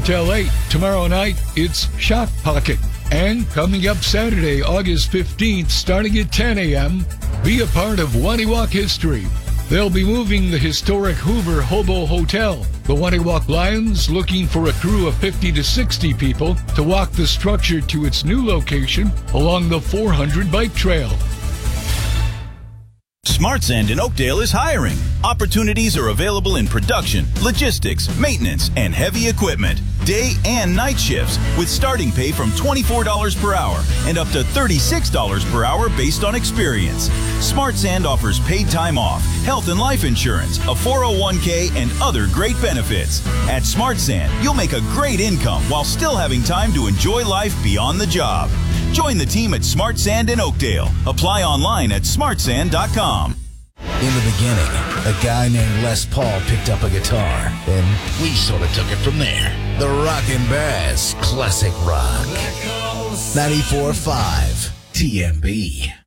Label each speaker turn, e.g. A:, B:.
A: until 8. Tomorrow night, it's Shock Pocket. And coming up Saturday, August 15th, starting at 10 a.m., be a part of Waniwak history. They'll be moving the historic Hoover Hobo Hotel. The Waniwak Lions looking for a crew of 50 to 60 people to walk the structure to its new location along the 400 bike trail.
B: Smart Sand in Oakdale is hiring. Opportunities are available in production, logistics, maintenance, and heavy equipment. Day and night shifts with starting pay from $24 per hour and up to $36 per hour based on experience. Smart Sand offers paid time off, health and life insurance, a 401k, and other great benefits. At Smart Sand, you'll make a great income while still having time to enjoy life beyond the job. Join the team at Smart Sand in Oakdale. Apply online at smartsand.com.
C: In the beginning, a guy named Les Paul picked up a guitar, and we sort of took it from there. The Rockin' Bass Classic Rock. 94.5 TMB.